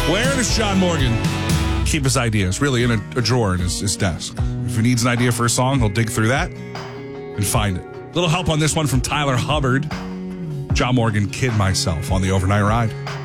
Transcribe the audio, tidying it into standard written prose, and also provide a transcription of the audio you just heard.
Where does John Morgan keep his ideas? Really, in a drawer in his desk. If he needs an idea for a song, he'll dig through that and find it. Little help on this one from Tyler Hubbard. John Morgan, Kid Myself on the Overnight Ride.